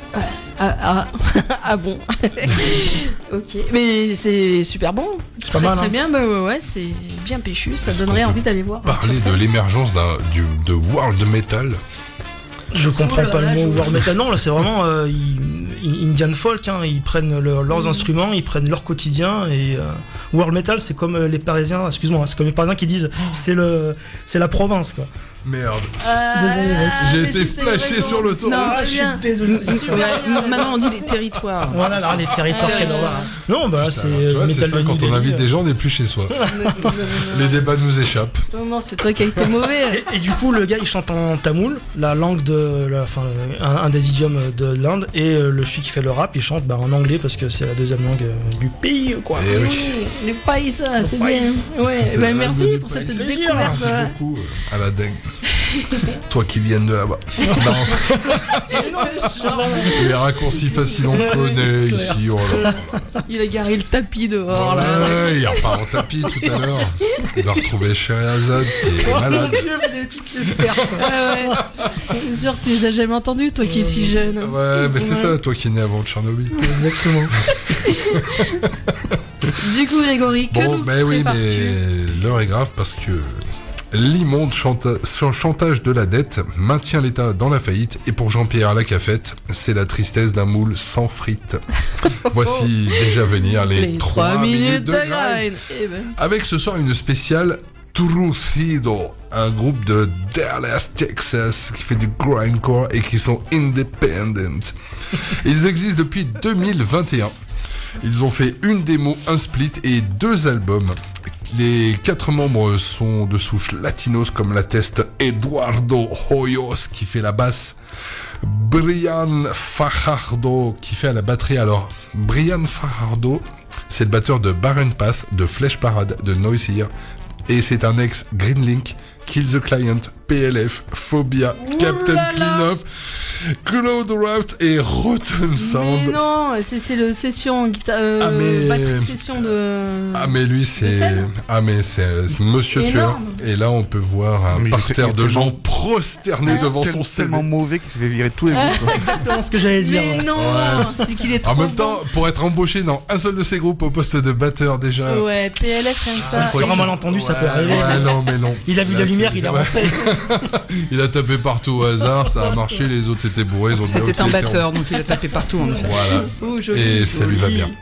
Ah bon. Ok, mais c'est super bon. C'est pas mal, très hein. bien, bah ouais, c'est bien péchu, ça donnerait envie d'aller voir. Parler sur de scène. l'émergence de world metal. Je comprends Oh là pas là, le mot je- war metal. Non, là c'est vraiment Indian folk. Hein. Ils prennent leurs instruments, ils prennent leur quotidien et world metal, c'est comme les Parisiens. Excuse-moi, c'est comme les Parisiens qui disent c'est la province quoi. Merde. Désolé, mec. J'ai mais été c'était flashé vraiment- sur l'autoroute. Non, Ah, c'est je suis bien. désolé. Maintenant on dit les territoires. Voilà, alors, les territoires. quelle horreur. Non, bah là c'est Tu vois, c'est metal ça, de quand New on Delhi. invite des gens, on n'est plus chez soi. Les débats nous échappent. Non, c'est toi qui as été mauvais. Et du coup, le gars il chante en tamoul, la langue un des idiomes de l'Inde, et celui qui fait le rap il chante en anglais parce que c'est la deuxième langue du pays quoi. Et oui. Oui, les païsas, c'est bien. païs. Ouais, C'est bah, la merci langue pour du cette pays. découverte. Merci beaucoup à la dingue. Toi qui viens de là-bas. Non, les raccourcis faciles on connaît ici. Oh là là. Il a garé le tapis dehors là. Ouais, il repart en tapis tout à l'heure. Il va retrouver Scheherazade qui est malade. Dieu, vous allez toutes les faire quoi. Ouais. C'est sûr que tu les as jamais entendus, toi qui es si jeune. Ouais, mais c'est ça, toi qui es né avant Tchernobyl. Exactement. Du coup, Grégory, que Bon, nous ben oui, prépares-tu? mais l'heure est grave parce que l'immonde chantage de la dette maintient l'État dans la faillite et pour Jean-Pierre Lacafette, c'est la tristesse d'un moule sans frites. Voici déjà venir les 3 minutes de grind. grind. Eh ben. Avec ce soir une spéciale Trucido, un groupe de Dallas, Texas qui fait du grindcore et qui sont independent. Ils existent depuis 2021. Ils ont fait une démo, un split et 2 albums. Les 4 membres sont de souche latinos comme l'atteste Eduardo Hoyos qui fait la basse, Brian Fajardo qui fait à la batterie. Alors, Brian Fajardo, c'est le batteur de Barren Path, de Flesh Parade, de Noisier, et c'est un ex Greenlink, Kill the Client, PLF, Phobia, Captain là là. Cleanoff, Cloud Route et Rotten Sound. Mais non, c'est le session Ah, mais- batterie session de. Ah mais lui c'est scène. c'est Monsieur Énorme. Tueur et là on peut voir un Mais il parterre est de gens tellement- prosternés devant son CV. tellement mauvais qu'il s'est fait virer tous les groupes. quoi. Exactement ce que j'allais dire. Mais ouais. non, Ouais. c'est qu'il est trop En même bon. temps, pour être embauché dans un seul de ces groupes au poste de batteur déjà. Ouais, PLF rien que ça. Sur un malentendu, ça peut arriver. Ouais, non mais non. Il a vu Là, la lumière, c'est- il a ouais. rentré. Il a tapé partout au hasard, ça a marché, les autres étaient bourrés, ils ont dit, C'était ok, un tiens, batteur, donc il a tapé partout en effet. Voilà. Oh, joli, Et ça lui va joli. bien.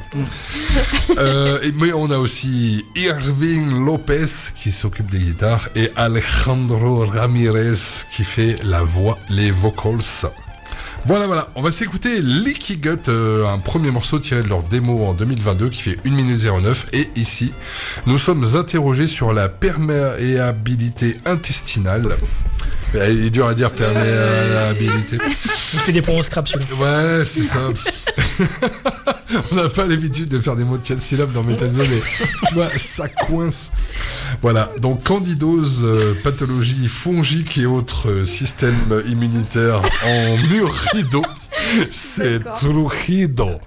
Mais on a aussi Irving Lopez qui s'occupe des guitares et Alejandro Ramirez qui fait la voix, les vocals. Voilà, on va s'écouter Leaky Gut, un premier morceau tiré de leur démo en 2022 qui fait 1 minute 09 et ici, nous sommes interrogés sur la perméabilité intestinale. Il est dur à dire perméabilité. Il fait des points au scrap celui-là. Ouais, c'est ça. On n'a pas l'habitude de faire des mots de 4 syllabes dans Metal Zone, mais tu vois, ça coince. Voilà, donc candidose, pathologie fongique et autres systèmes immunitaires en mur rideau, c'est D'accord. Trujido.